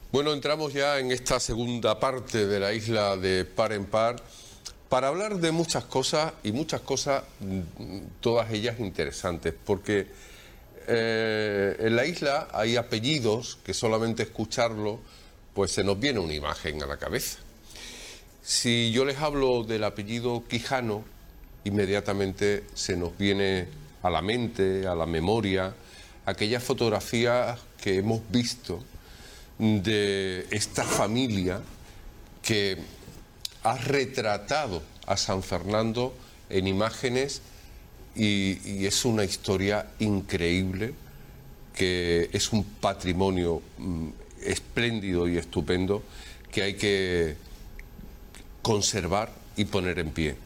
Bueno, entramos ya en esta segunda parte de la isla de Par en Par para hablar de muchas cosas y muchas cosas, todas ellas interesantes, porque en la isla hay apellidos que solamente escucharlo, pues se nos viene una imagen a la cabeza. Si yo les hablo del apellido Quijano, inmediatamente se nos viene a la mente, a la memoria, aquellas fotografías que hemos visto de esta familia que ha retratado a San Fernando en imágenes y es una historia increíble, que es un patrimonio espléndido y estupendo que hay que conservar y poner en pie.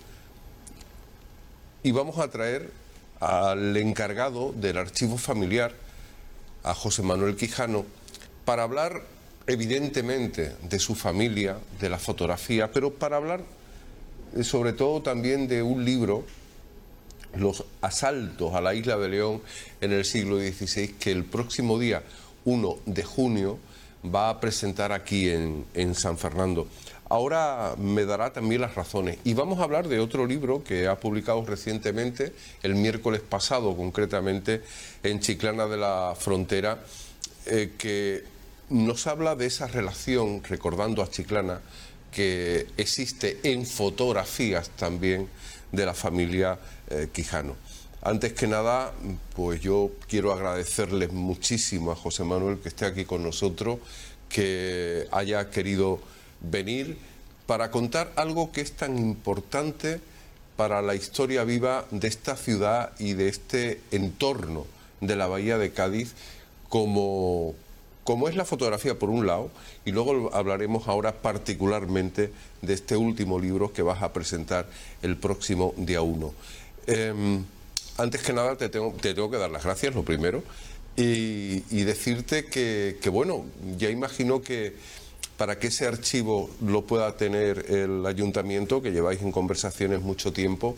Y vamos a traer al encargado del archivo familiar, a José Manuel Quijano, para hablar evidentemente de su familia, de la fotografía, pero para hablar sobre todo también de un libro, Los asaltos a la isla de León en el siglo XVI, que el próximo día 1 de junio va a presentar aquí en San Fernando. Ahora me dará también las razones. Y vamos a hablar de otro libro que ha publicado recientemente, el miércoles pasado concretamente, en Chiclana de la Frontera, que nos habla de esa relación, recordando a Chiclana, que existe en fotografías también de la familia Quijano. Antes que nada, pues yo quiero agradecerles muchísimo a José Manuel que esté aquí con nosotros, que haya querido venir para contar algo que es tan importante para la historia viva de esta ciudad y de este entorno de la bahía de Cádiz, como es la fotografía por un lado, y luego hablaremos ahora particularmente de este último libro que vas a presentar el próximo día 1. Antes que nada te tengo que dar las gracias, lo primero, y decirte que bueno, ya imagino que para que ese archivo lo pueda tener el ayuntamiento, que lleváis en conversaciones mucho tiempo,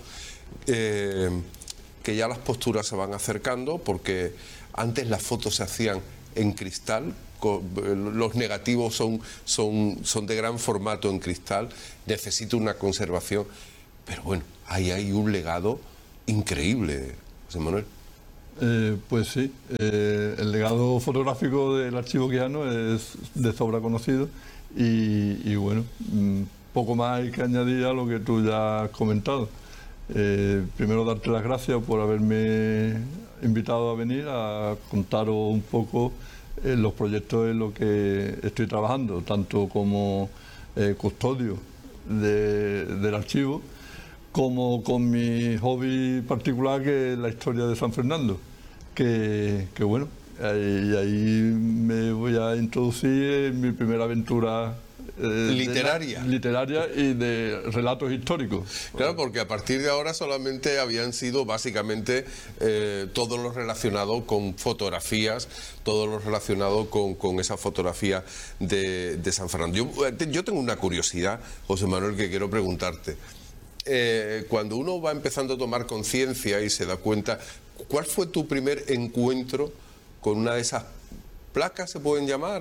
que ya las posturas se van acercando, porque antes las fotos se hacían en cristal, los negativos son de gran formato en cristal, necesita una conservación, pero bueno, ahí hay un legado increíble, José Manuel. Pues sí, el legado fotográfico del Archivo Quijano es de sobra conocido y bueno, poco más hay que añadir a lo que tú ya has comentado. Primero darte las gracias por haberme invitado a venir a contaros un poco los proyectos en los que estoy trabajando, tanto como custodio del archivo, como con mi hobby particular, que es la historia de San Fernando, que bueno, ahí me voy a introducir en mi primera aventura literaria y de relatos históricos. Claro, porque a partir de ahora solamente habían sido básicamente todo lo relacionado con fotografías, todo lo relacionado con esa fotografía de San Fernando. Yo tengo una curiosidad, José Manuel, que quiero preguntarte. Cuando uno va empezando a tomar conciencia y se da cuenta, ¿cuál fue tu primer encuentro con una de esas placas, se pueden llamar,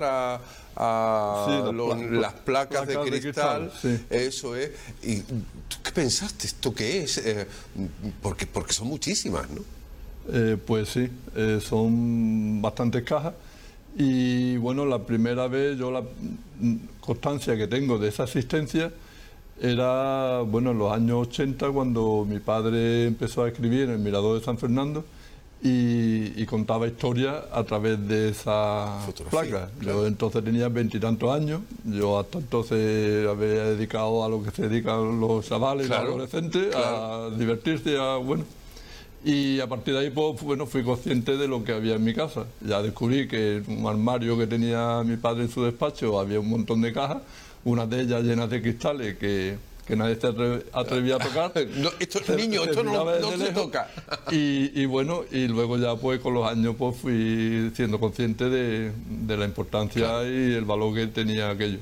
sí, las placas de cristal? Sí. Eso es. ¿Y tú qué pensaste? ¿Esto qué es? Porque son muchísimas, ¿no? Pues sí, son bastantes cajas. Y bueno, la primera vez, yo la constancia que tengo de esa existencia era, bueno, en los años 80, cuando mi padre empezó a escribir en el Mirador de San Fernando y contaba historias a través de esa placa. Claro. Yo entonces tenía 20 y tantos años, yo hasta entonces había dedicado a lo que se dedican los chavales, claro, los adolescentes, claro, a divertirse, bueno. Y a partir de ahí, pues, bueno, fui consciente de lo que había en mi casa. Ya descubrí que en un armario que tenía mi padre en su despacho había un montón de cajas, una de ellas llenas de cristales que nadie se atrevía a tocar. No, esto no se toca. Y bueno, y luego ya pues con los años pues fui siendo consciente de la importancia, claro, y el valor que tenía aquello.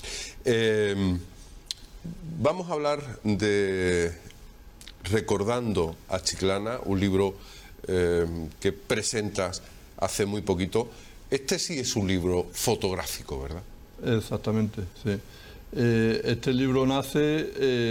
Vamos a hablar de Recordando a Chiclana, un libro que presentas hace muy poquito. Este sí es un libro fotográfico, ¿verdad? Exactamente, sí. Este libro nace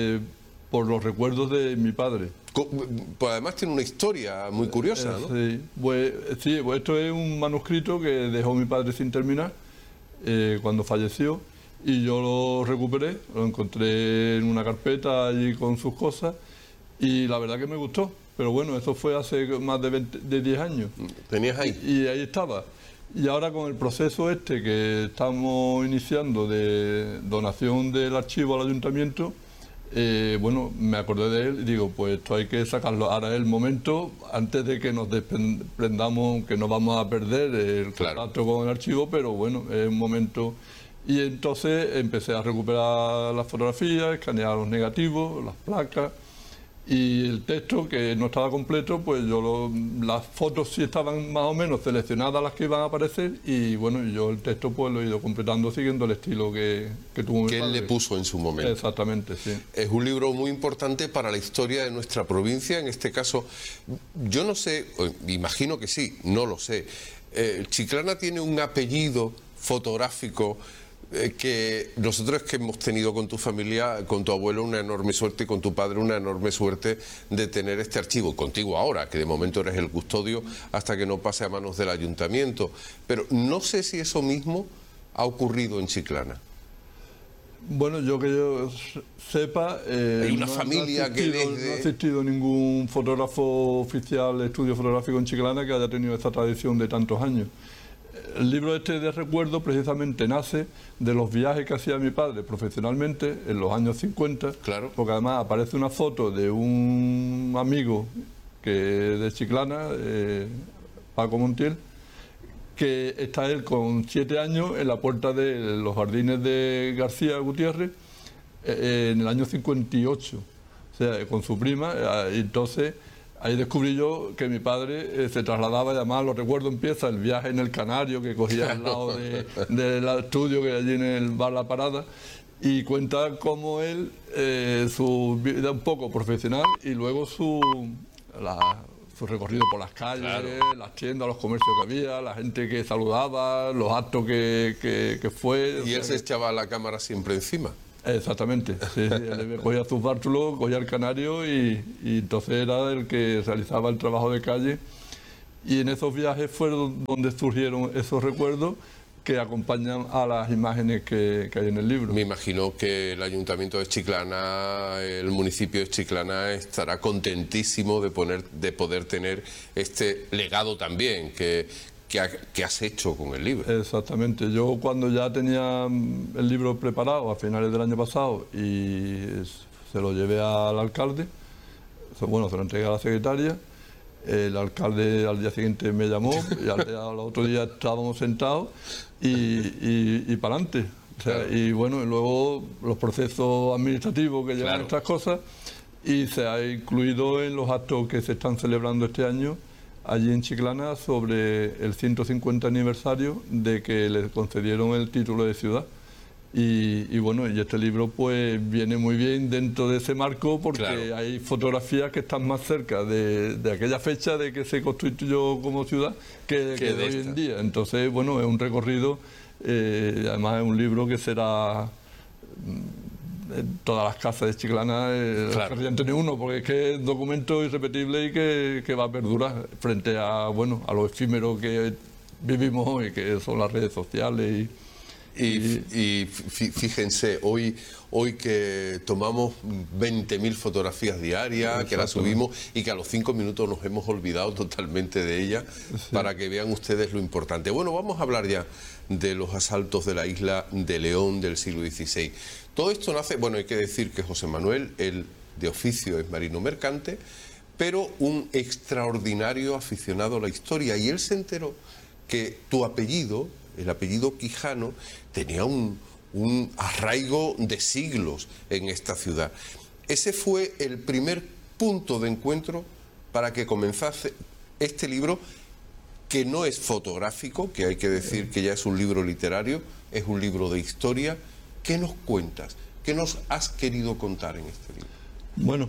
por los recuerdos de mi padre. Pues además tiene una historia muy curiosa, ¿no? Sí, pues esto es un manuscrito que dejó mi padre sin terminar cuando falleció, y yo lo recuperé, lo encontré en una carpeta allí con sus cosas, y la verdad que me gustó. Pero bueno, eso fue hace más de 10 años. ¿Tenías ahí? Y ahí estaba. Y ahora con el proceso este que estamos iniciando de donación del archivo al ayuntamiento, bueno, me acordé de él y digo, pues esto hay que sacarlo. Ahora es el momento, antes de que nos desprendamos, que no vamos a perder el contacto con el archivo, pero bueno, es un momento. Y entonces empecé a recuperar las fotografías, escanear los negativos, las placas. Y el texto, que no estaba completo, pues las fotos sí estaban más o menos seleccionadas las que iban a aparecer, y bueno, yo el texto pues lo he ido completando siguiendo el estilo que tuvo mi padre. Que él le puso en su momento. Exactamente, sí. Es un libro muy importante para la historia de nuestra provincia, en este caso, yo no sé, imagino que sí, no lo sé. Chiclana tiene un apellido fotográfico que nosotros que hemos tenido con tu familia, con tu abuelo, una enorme suerte, y con tu padre una enorme suerte de tener este archivo, contigo ahora, que de momento eres el custodio hasta que no pase a manos del ayuntamiento. Pero no sé si eso mismo ha ocurrido en Chiclana. Bueno, yo sepa, hay una familia que no ha existido ningún fotógrafo oficial de estudio fotográfico en Chiclana que haya tenido esta tradición de tantos años. El libro este de recuerdo precisamente nace de los viajes que hacía mi padre profesionalmente en los años 50, claro. Porque además aparece una foto de un amigo de Chiclana, Paco Montiel, que está él con 7 años en la puerta de los jardines de García Gutiérrez en el año 58, o sea, con su prima, y entonces ahí descubrí yo que mi padre se trasladaba, y además lo recuerdo, empieza el viaje en el Canario que cogía al lado del estudio que hay allí en el bar La Parada, y cuenta cómo él, su vida un poco profesional y luego su recorrido por las calles, claro, las tiendas, los comercios que había, la gente que saludaba, los actos que fue. Y él se echaba la cámara siempre encima. Exactamente, sí, él cogía sus bártulos, cogía el Canario y entonces era el que realizaba el trabajo de calle, y en esos viajes fue donde surgieron esos recuerdos que acompañan a las imágenes que hay en el libro. Me imagino que el Ayuntamiento de Chiclana, el municipio de Chiclana estará contentísimo de poder tener este legado también que has hecho con el libro. Exactamente. Yo cuando ya tenía el libro preparado a finales del año pasado y se lo llevé al alcalde, bueno, se lo entregué a la secretaria, el alcalde al día siguiente me llamó y al otro día estábamos sentados y para adelante. O sea, claro. Y bueno, y luego los procesos administrativos que llevan estas cosas, y se ha incluido en los actos que se están celebrando este año allí en Chiclana sobre el 150 aniversario de que le concedieron el título de ciudad. Y bueno, y este libro pues viene muy bien dentro de ese marco, porque claro, hay fotografías que están más cerca de aquella fecha de que se constituyó como ciudad que de hoy en día. Entonces, bueno, es un recorrido, además es un libro que será en todas las casas de Chiclana, claro, querrían tener uno, porque es que es documento irrepetible y que va a perdurar frente a, bueno, a lo efímero que vivimos hoy, que son las redes sociales. Y fíjense, hoy que tomamos 20.000 fotografías diarias, que las subimos y que a los 5 minutos nos hemos olvidado totalmente de ellas, sí, para que vean ustedes lo importante. Bueno, vamos a hablar ya de los asaltos de la isla de León del siglo XVI. Todo esto nace, bueno, hay que decir que José Manuel, él de oficio es marino mercante, pero un extraordinario aficionado a la historia, y él se enteró que tu apellido, el apellido Quijano, tenía un arraigo de siglos en esta ciudad. Ese fue el primer punto de encuentro para que comenzase este libro, que no es fotográfico, que hay que decir que ya es un libro literario, es un libro de historia. ¿Qué nos cuentas? ¿Qué nos has querido contar en este libro? Bueno,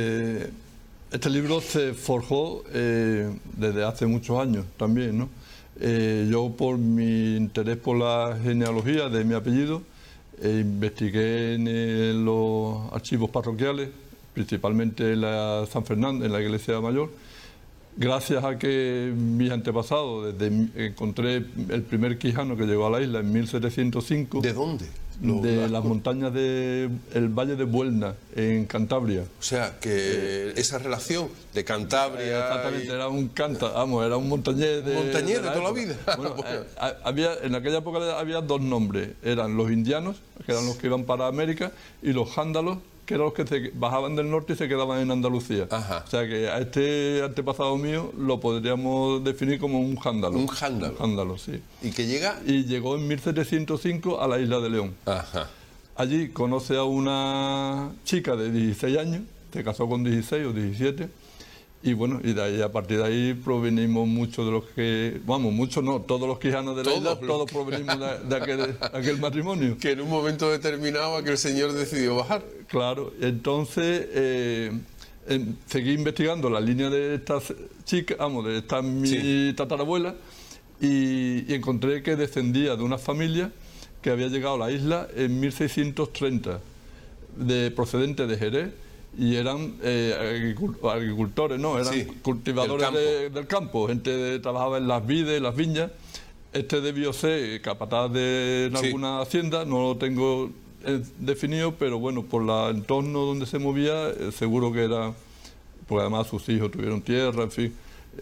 este libro se forjó desde hace muchos años también, ¿no? Yo, por mi interés por la genealogía de mi apellido, investigué en los archivos parroquiales, principalmente en la San Fernando, en la iglesia mayor. Gracias a que mis antepasados, encontré el primer quijano que llegó a la isla en 1705. ¿De dónde? De las montañas del Valle de Buelna, en Cantabria. O sea, que esa relación de Cantabria... Exactamente, era un era un montañés de... Montañés de toda la vida. Bueno, en aquella época había dos nombres, eran los indianos, que eran los que iban para América, y los jándalos, que eran los que bajaban del norte y se quedaban en Andalucía. Ajá. O sea que a este antepasado mío lo podríamos definir como un jándalo. Un jándalo. Un jándalo, sí. ¿Y que llega? Y llegó en 1705 a la isla de León. Ajá. Allí conoce a una chica de 16 años, se casó con 16 o 17, y bueno, y de ahí, a partir de ahí provenimos muchos de los que, vamos, muchos no, todos los quijanos de la isla, todos provenimos de aquel matrimonio. Que en un momento determinado aquel señor decidió bajar. Claro, entonces seguí investigando la línea de estas chicas, vamos, de esta mi tatarabuela, y encontré que descendía de una familia que había llegado a la isla en 1630, procedente de Jerez, y eran agricultores, ¿no? Eran cultivadores del campo, gente que trabajaba en las vides, las viñas. Este debió ser capataz de alguna hacienda, no lo tengo definido, pero bueno, por el entorno donde se movía, seguro que era, porque además sus hijos tuvieron tierra, en fin,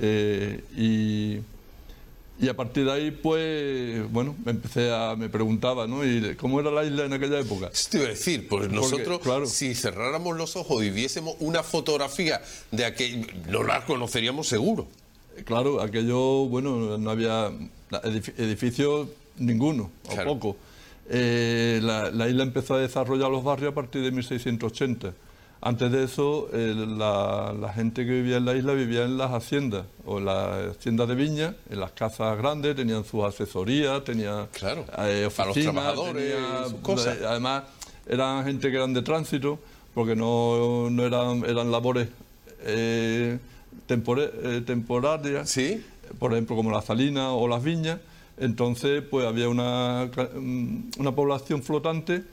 y a partir de ahí, pues, bueno, me preguntaba, ¿no? ¿Y cómo era la isla en aquella época? Te iba a decir, pues nosotros, claro, si cerráramos los ojos y viésemos una fotografía de aquello, no la conoceríamos seguro. Claro, aquello, bueno, no había edificios ninguno, claro, o poco. La isla empezó a desarrollar los barrios a partir de 1680. Antes de eso, la gente que vivía en la isla vivía en las haciendas, o en las haciendas de viña, en las casas grandes, tenían sus asesorías, tenían oficinas, para los trabajadores, sus cosas. Además, eran gente que eran de tránsito, porque no eran labores temporarias, ¿sí? Por ejemplo, como las salinas o las viñas. Entonces, pues había una población flotante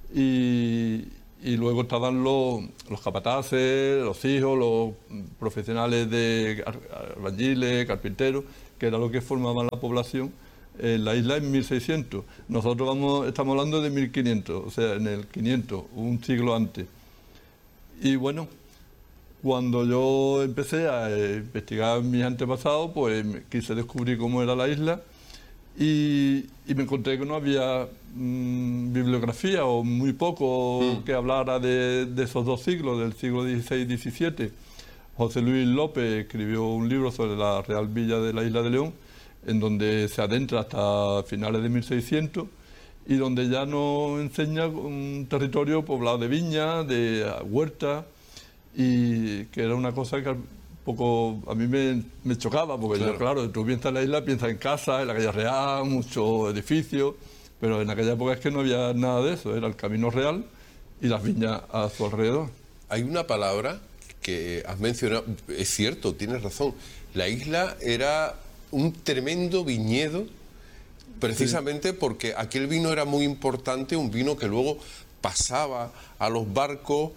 y luego estaban los capataces, los hijos, los profesionales de albañiles, carpinteros, que era lo que formaban la población en la isla en 1600. Nosotros estamos hablando de 1500, o sea, en el 500, un siglo antes. Y bueno, cuando yo empecé a investigar mis antepasados, pues quise descubrir cómo era la isla y me encontré que no había bibliografía o muy poco que hablara de esos dos siglos, del siglo XVI y XVII. José Luis López escribió un libro sobre la Real Villa de la Isla de León, en donde se adentra hasta finales de 1600 y donde ya nos enseña un territorio poblado de viñas, de huertas, y que era una cosa que poco a mí me chocaba, porque yo, claro, tú piensas en la isla, piensas en casa, en la calle real, muchos edificios, pero en aquella época es que no había nada de eso, era el camino real y las viñas a su alrededor. Hay una palabra que has mencionado, es cierto, tienes razón, la isla era un tremendo viñedo, precisamente porque aquel vino era muy importante, un vino que luego pasaba a los barcos,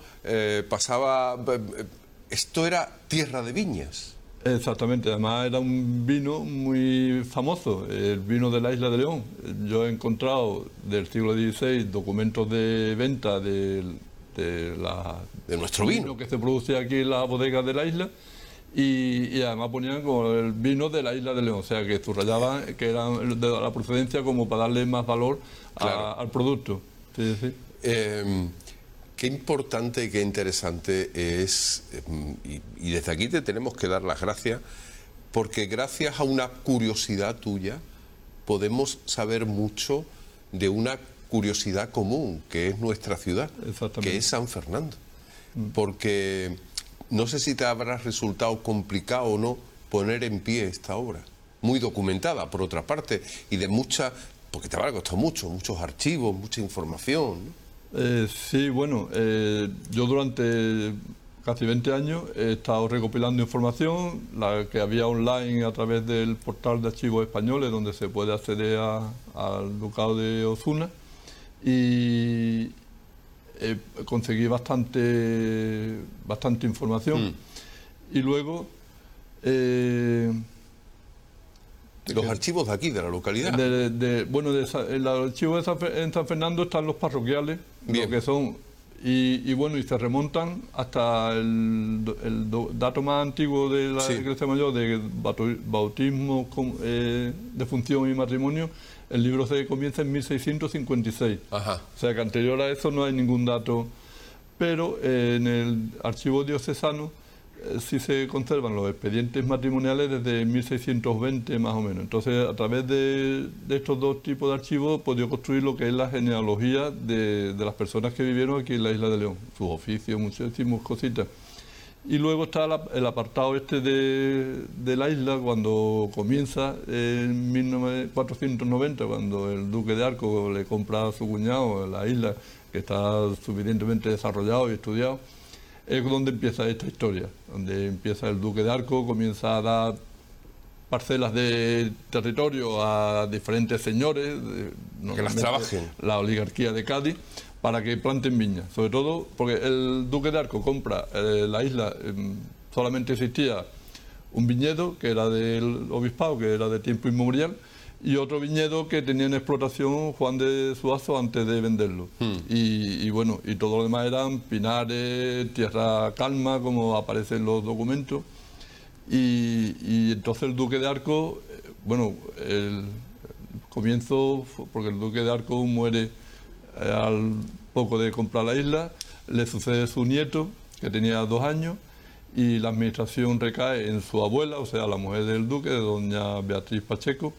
esto era tierra de viñas. Exactamente, además era un vino muy famoso, el vino de la Isla de León. Yo he encontrado del siglo XVI documentos de venta de nuestro vino que se produce aquí en las bodegas de la isla, y además ponían como el vino de la Isla de León, o sea que subrayaban que era de la procedencia como para darle más valor al producto. Sí, sí. Qué importante y qué interesante es, y desde aquí te tenemos que dar las gracias, porque gracias a una curiosidad tuya podemos saber mucho de una curiosidad común, que es nuestra ciudad, que es San Fernando. Porque no sé si te habrá resultado complicado o no poner en pie esta obra, muy documentada por otra parte, y de porque te habrá costado muchos archivos, mucha información, ¿no? Sí, bueno, yo durante casi 20 años, he estado recopilando información, la que había online a través del portal de archivos españoles, donde se puede acceder al Ducado de Osuna, y conseguí bastante información. Y luego... los archivos de aquí, de la localidad. En los archivos en San Fernando están los parroquiales, lo que son, y se remontan hasta el dato más antiguo de la Iglesia Mayor, de bautismo, defunción y matrimonio. El libro se comienza en 1656. Ajá. O sea que anterior a eso no hay ningún dato, pero en el archivo diocesano sí se conservan los expedientes matrimoniales desde 1620 más o menos. Entonces, a través de estos dos tipos de archivos he podido construir lo que es la genealogía de las personas que vivieron aquí en la Isla de León, sus oficios, muchísimas cositas. Y luego está el apartado de la isla, cuando comienza en 1490, cuando el duque de Arco le compra a su cuñado la isla, que está suficientemente desarrollado y estudiado. Es donde empieza esta historia, donde empieza el duque de Arco, comienza a dar parcelas de territorio a diferentes señores, que las trabajen, la oligarquía de Cádiz, para que planten viñas. Sobre todo porque el duque de Arco compra la isla, solamente existía un viñedo que era del obispado, que era de tiempo inmemorial, y otro viñedo que tenía en explotación Juan de Zuazo antes de venderlo. Y todo lo demás eran pinares, tierra calma, como aparece en los documentos. Y entonces el duque de Arco, el comienzo, porque el duque de Arco muere al poco de comprar la isla, le sucede su nieto, que tenía 2 años, y la administración recae en su abuela, o sea, la mujer del duque, doña Beatriz Pacheco.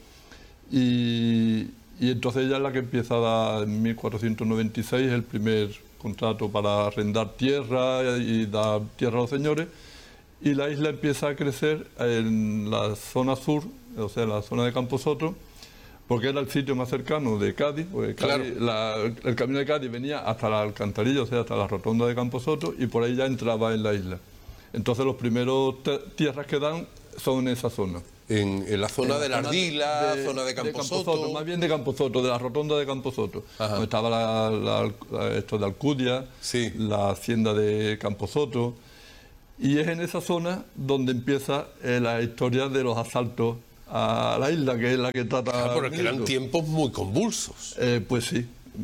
Y entonces ella es la que empieza a dar en 1496 el primer contrato para arrendar tierra y dar tierra a los señores, y la isla empieza a crecer en la zona sur, o sea, la zona de Camposoto, porque era el sitio más cercano de Cádiz, porque Cádiz, el camino de Cádiz venía hasta la alcantarilla, o sea, hasta la rotonda de Camposoto, y por ahí ya entraba en la isla. Entonces los primeros tierras que dan son en esa zona. En la zona de la Ardila, zona de Camposoto. Más bien de Camposoto, de la rotonda de Camposoto. Donde estaba esto de Alcudia, la hacienda de Camposoto. Y es en esa zona donde empieza la historia de los asaltos a la isla, que es la que trata... pero es que eran tiempos muy convulsos. Pues sí.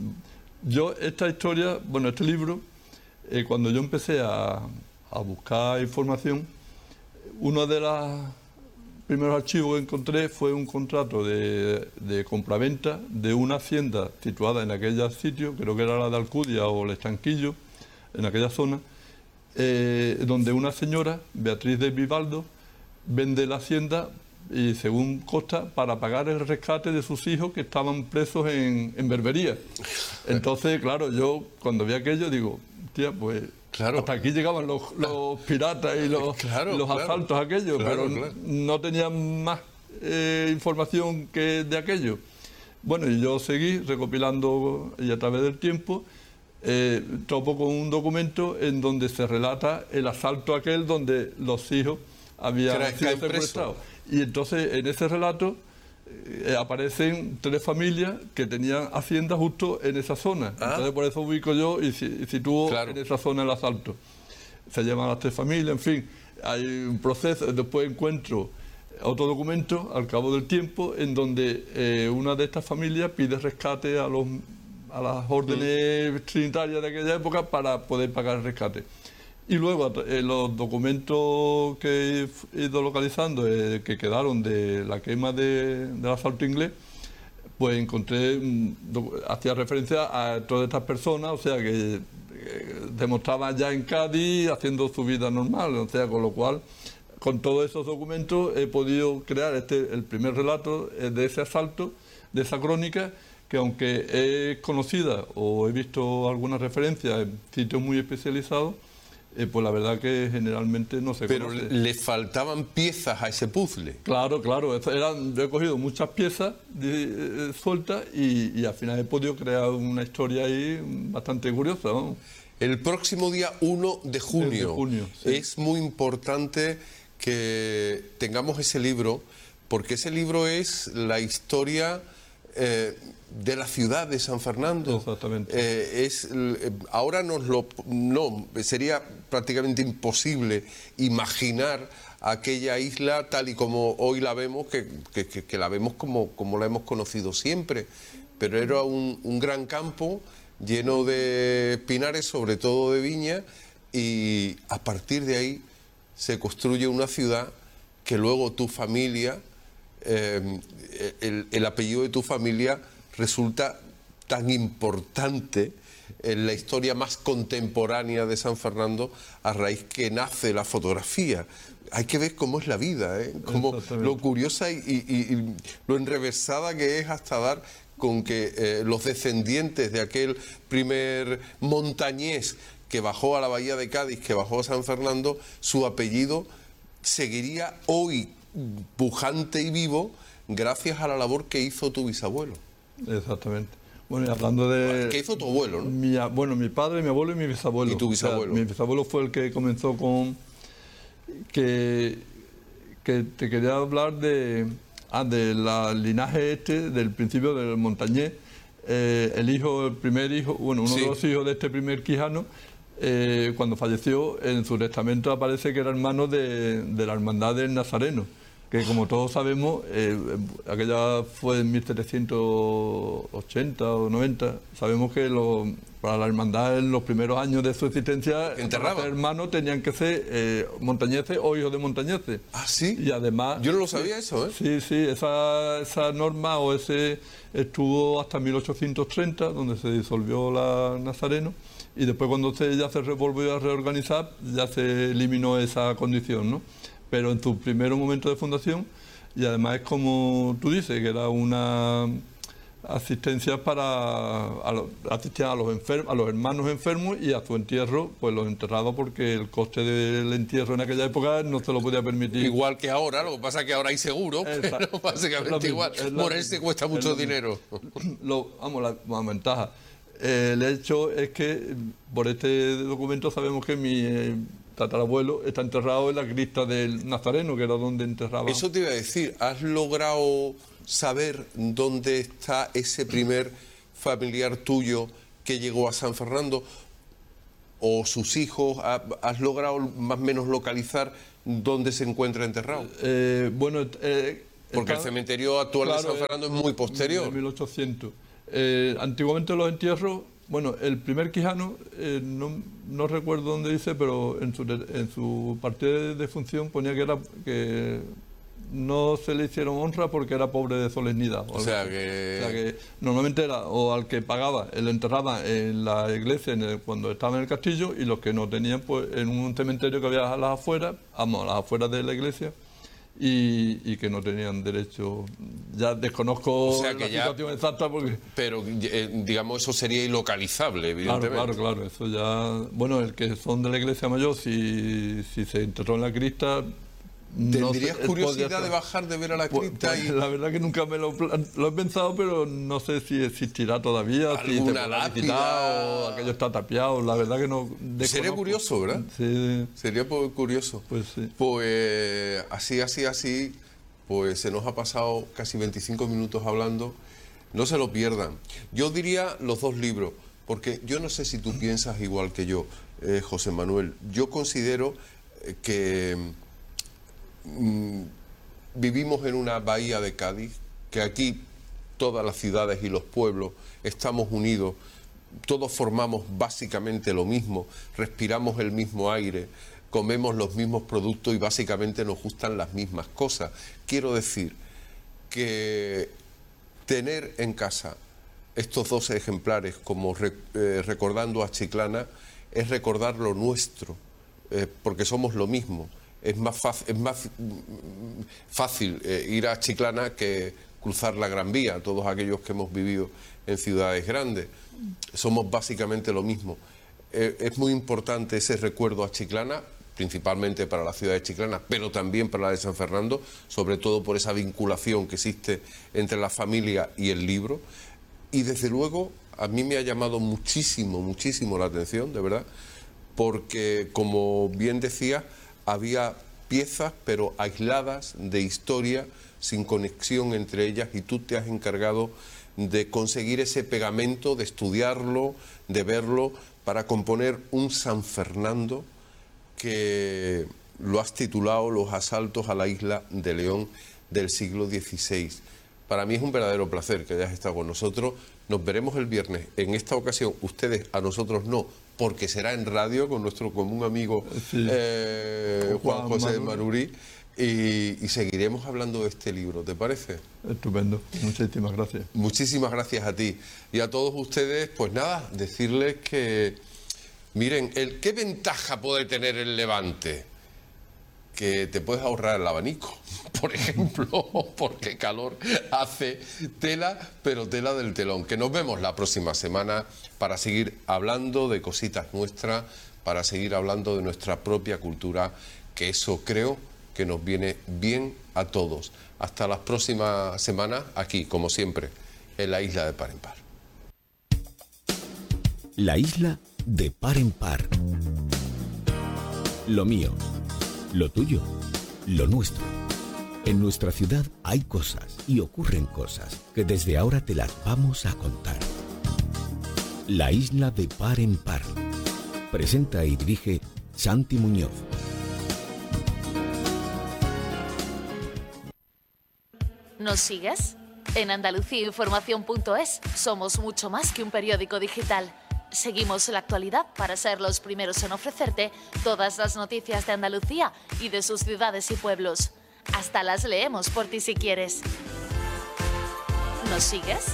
Esta historia, este libro, cuando yo empecé a buscar información, uno de los primeros archivos que encontré fue un contrato de compraventa de una hacienda situada en aquel sitio, creo que era la de Alcudia o el Estanquillo, en aquella zona, donde una señora, Beatriz de Vivaldo, vende la hacienda, y según consta, para pagar el rescate de sus hijos que estaban presos en Berbería. Entonces, claro, yo cuando vi aquello digo, tía, pues... Claro. Hasta aquí llegaban los piratas y los asaltos aquellos, pero no tenían más información que de aquello. Y yo seguí recopilando, y a través del tiempo topo con un documento en donde se relata el asalto aquel donde los hijos habían sido secuestrados. Y entonces en ese relato aparecen 3 familias que tenían haciendas justo en esa zona. Entonces por eso ubico yo y sitúo en esa zona el asalto. Se llaman las 3 familias, en fin. Hay un proceso, después encuentro otro documento al cabo del tiempo en donde una de estas familias pide rescate a las órdenes trinitarias de aquella época para poder pagar el rescate. Y luego los documentos que he ido localizando, que quedaron de la quema del asalto inglés, pues encontré, hacía referencia a todas estas personas, o sea que demostraban ya en Cádiz haciendo su vida normal, o sea, con lo cual, con todos esos documentos he podido crear el primer relato de ese asalto, de esa crónica, que aunque es conocida o he visto algunas referencias en sitios muy especializados, pues la verdad que generalmente no se conoce. Pero le faltaban piezas a ese puzzle. Claro. Yo he cogido muchas piezas sueltas y al final he podido crear una historia ahí bastante curiosa, ¿no? El próximo día 1 de junio. El de junio, sí. Es muy importante que tengamos ese libro, porque ese libro es la historia de la ciudad de San Fernando. Exactamente. Ahora no, sería prácticamente imposible imaginar aquella isla tal y como hoy la vemos, que la vemos como la hemos conocido siempre, pero era un gran campo lleno de pinares, sobre todo de viña, y a partir de ahí se construye una ciudad que luego tu familia, el apellido de tu familia resulta tan importante en la historia más contemporánea de San Fernando, a raíz que nace la fotografía. Hay que ver cómo es la vida, como lo curiosa y lo enrevesada que es, hasta dar con que los descendientes de aquel primer montañés que bajó a la bahía de Cádiz, que bajó a San Fernando, su apellido seguiría hoy pujante y vivo gracias a la labor que hizo tu bisabuelo. Exactamente. Bueno, y hablando de... ¿Qué hizo tu abuelo, no? Bueno, mi padre, mi abuelo y mi bisabuelo. ¿Y tu bisabuelo? O sea, mi bisabuelo fue el que comenzó con... Que te quería hablar de la linaje del principio del montañés. El primer hijo, bueno, uno de los hijos de este primer quijano, cuando falleció, en su testamento aparece que era hermano de la hermandad del Nazareno, que como todos sabemos, aquella fue en 1780 o 90. Sabemos que para la hermandad en los primeros años de su existencia, los hermanos tenían que ser montañeses o hijos de montañeses. ¿Ah, sí? Y además... Yo no lo sabía eso, ¿eh? Sí, esa norma estuvo hasta 1830, donde se disolvió la Nazareno, y después cuando ya se volvió a reorganizar, ya se eliminó esa condición, ¿no? Pero en su primer momento de fundación, y además es como tú dices, que era una asistencia asistían a los hermanos enfermos, y a su entierro, pues los enterrados, porque el coste del entierro en aquella época no se lo podía permitir. Igual que ahora, lo que pasa es que ahora hay seguro, pero básicamente igual. Morirse cuesta mucho dinero. La ventaja. El hecho es que por este documento sabemos que mi tatarabuelo está enterrado en la cripta del Nazareno, que era donde enterraba. Eso te iba a decir, ¿has logrado saber dónde está ese primer familiar tuyo que llegó a San Fernando? ¿O sus hijos? ¿Has logrado más o menos localizar dónde se encuentra enterrado? Porque el cementerio actual de San Fernando es muy posterior. De 1800. Antiguamente los entierros... Bueno, el primer quijano, no recuerdo dónde dice, pero en su parte de función ponía que no se le hicieron honra porque era pobre de solemnidad. O sea que normalmente era o al que pagaba, lo enterraba en la iglesia cuando estaba en el castillo, y los que no tenían, pues en un cementerio que había a las afueras de la iglesia. Y que no tenían derecho. Ya desconozco la situación exacta porque... Pero, digamos, eso sería ilocalizable, evidentemente. Claro, eso ya... Bueno, el que son de la Iglesia Mayor, si se enterró en la cripta... ¿Tendrías curiosidad de bajar, de ver a la cripta? La verdad que nunca lo he pensado, pero no sé si existirá todavía, si se podrá visitar o aquello está tapiado. La verdad que no desconozco. Sería curioso, ¿verdad? Sí. Sería curioso. Pues sí. Pues así, pues se nos ha pasado casi 25 minutos hablando. No se lo pierdan. Yo diría los dos libros, porque yo no sé si tú piensas igual que yo, José Manuel. Yo considero que... vivimos en una bahía de Cádiz, que aquí todas las ciudades y los pueblos estamos unidos, todos formamos básicamente lo mismo, respiramos el mismo aire, comemos los mismos productos y básicamente nos gustan las mismas cosas. Quiero decir que tener en casa estos dos ejemplares como recordando a Chiclana es recordar lo nuestro, porque somos lo mismo. Es más fácil ir a Chiclana que cruzar la Gran Vía, todos aquellos que hemos vivido en ciudades grandes. Somos básicamente lo mismo. Es muy importante ese recuerdo a Chiclana, principalmente para la ciudad de Chiclana, pero también para la de San Fernando, sobre todo por esa vinculación que existe entre la familia y el libro. Y desde luego a mí me ha llamado muchísimo, muchísimo la atención, de verdad, porque, como bien decía, había piezas, pero aisladas de historia, sin conexión entre ellas, y tú te has encargado de conseguir ese pegamento, de estudiarlo, de verlo, para componer un San Fernando que lo has titulado Los asaltos a la isla de León del siglo XVI. Para mí es un verdadero placer que hayas estado con nosotros. Nos veremos el viernes. En esta ocasión, ustedes, a nosotros no, porque será en radio con nuestro común amigo Juan José Maruri, y seguiremos hablando de este libro, ¿te parece? Estupendo, muchísimas gracias. Muchísimas gracias a ti. Y a todos ustedes, pues nada, decirles que, miren, ¿qué ventaja puede tener el Levante? Que te puedes ahorrar el abanico, por ejemplo, porque calor hace, tela, pero tela del telón. Que nos vemos la próxima semana para seguir hablando de cositas nuestras, para seguir hablando de nuestra propia cultura, que eso creo que nos viene bien a todos. Hasta las próximas semanas, aquí, como siempre, en la isla de Par en Par. La isla de Par en Par. Lo mío, lo tuyo, lo nuestro. En nuestra ciudad hay cosas y ocurren cosas que desde ahora te las vamos a contar. La isla de Par en Par. Presenta y dirige Santi Muñoz. ¿Nos sigues? En andaluciainformación.es somos mucho más que un periódico digital. Seguimos la actualidad para ser los primeros en ofrecerte todas las noticias de Andalucía y de sus ciudades y pueblos. Hasta las leemos por ti si quieres. ¿Nos sigues?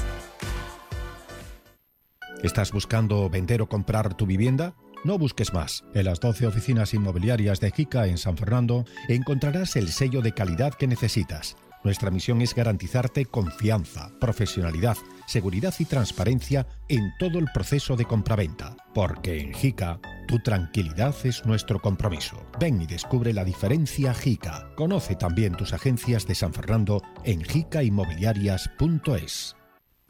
¿Estás buscando vender o comprar tu vivienda? No busques más. En las 12 oficinas inmobiliarias de JICA en San Fernando encontrarás el sello de calidad que necesitas. Nuestra misión es garantizarte confianza, profesionalidad, seguridad y transparencia en todo el proceso de compraventa. Porque en JICA, tu tranquilidad es nuestro compromiso. Ven y descubre la diferencia JICA. Conoce también tus agencias de San Fernando en jicainmobiliarias.es.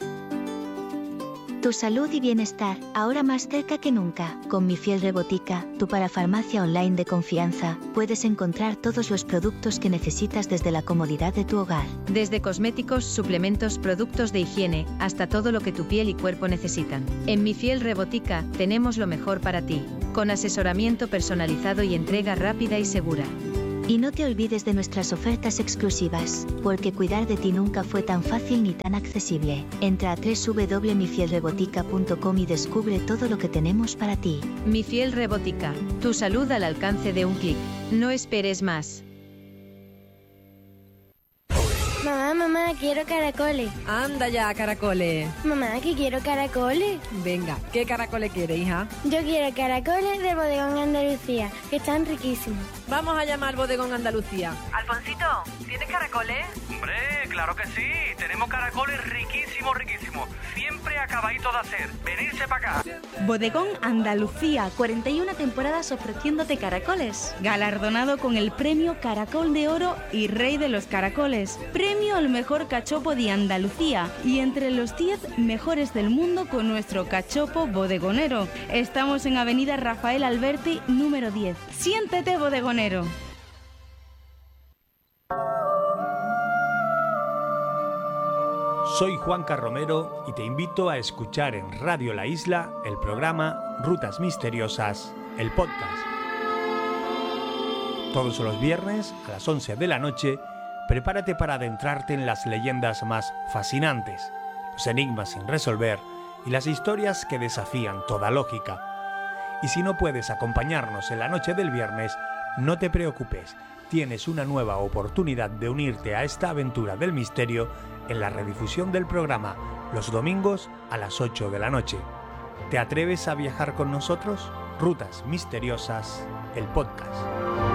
Tu salud y bienestar, ahora más cerca que nunca. Con Mi Fiel Rebotica, tu parafarmacia online de confianza, puedes encontrar todos los productos que necesitas desde la comodidad de tu hogar. Desde cosméticos, suplementos, productos de higiene, hasta todo lo que tu piel y cuerpo necesitan. En Mi Fiel Rebotica, tenemos lo mejor para ti, con asesoramiento personalizado y entrega rápida y segura. Y no te olvides de nuestras ofertas exclusivas, porque cuidar de ti nunca fue tan fácil ni tan accesible. Entra a www.mifielrebotica.com y descubre todo lo que tenemos para ti. Mi Fiel Rebotica, tu salud al alcance de un clic. No esperes más. Mamá, quiero caracoles. Anda ya, caracoles. Mamá, que quiero caracoles. Venga, ¿qué caracoles quieres, hija? Yo quiero caracoles del Bodegón Andalucía, que están riquísimos. Vamos a llamar al Bodegón Andalucía. Alfonsito, ¿tienes caracoles? Hombre, claro que sí. Tenemos caracoles riquísimos, riquísimos. Siempre acabadito de hacer. Venirse para acá. Bodegón Andalucía, 41 temporadas ofreciéndote caracoles. Galardonado con el premio Caracol de Oro y Rey de los Caracoles. Premio al mejor cachopo de Andalucía y entre los 10 mejores del mundo con nuestro cachopo bodegonero. Estamos en Avenida Rafael Alberti, número 10. Siéntete bodegonero. Soy Juanca Romero y te invito a escuchar en Radio La Isla el programa Rutas Misteriosas, el podcast. Todos los viernes a las 11 de la noche, prepárate para adentrarte en las leyendas más fascinantes, los enigmas sin resolver y las historias que desafían toda lógica. Y si no puedes acompañarnos en la noche del viernes, no te preocupes, tienes una nueva oportunidad de unirte a esta aventura del misterio en la redifusión del programa los domingos a las 8 de la noche. ¿Te atreves a viajar con nosotros? Rutas Misteriosas, el podcast.